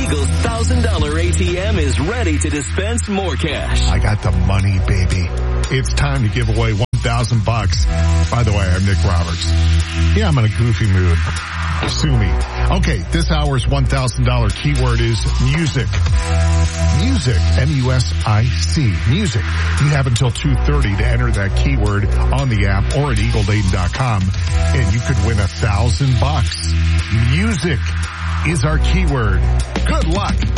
Eagle's $1,000 ATM is ready to dispense more cash. I got the money, baby. It's time to give away $1,000. By the way, I'm Nick Roberts. Yeah, I'm in a goofy mood. Sue me. Okay, this hour's $1,000 keyword is music. Music. M-U-S-I-C. Music. You have until 2:30 to enter that keyword on the app or at EagleDayton.com, and you could win $1,000. Music is our keyword. Good luck.